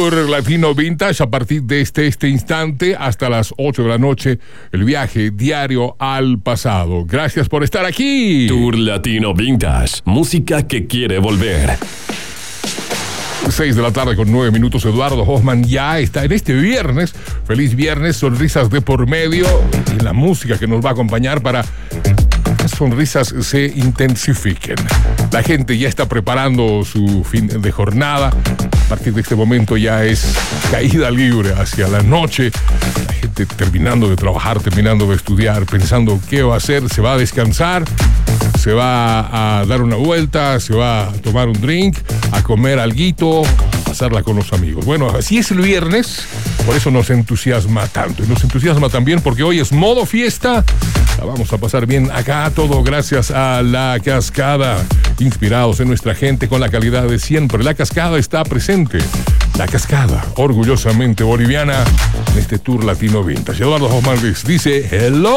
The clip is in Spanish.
Tour Latino Vintage a partir de este instante hasta las 8 de la noche. El viaje diario al pasado. Gracias por estar aquí. Tour Latino Vintage. Música que quiere volver. 6 de la tarde con 9 minutos. Eduardo Hoffman ya está en este viernes. Feliz viernes, sonrisas de por medio y la música que nos va a acompañar para que las sonrisas se intensifiquen. La gente ya está preparando su fin de jornada. A partir de este momento ya es caída libre hacia la noche. La gente terminando de trabajar, terminando de estudiar, pensando qué va a hacer. Se va a descansar, se va a dar una vuelta, se va a tomar un drink, a comer alguito, a pasarla con los amigos. Bueno, así es el viernes, por eso nos entusiasma tanto. Y nos entusiasma también porque hoy es modo fiesta. La vamos a pasar bien acá, todo gracias a La Cascada. Inspirados en nuestra gente con la calidad de siempre. La Cascada está presente. La Cascada, orgullosamente boliviana, en este Tour Latino Vintage. Eduardo Hoffman dice hello.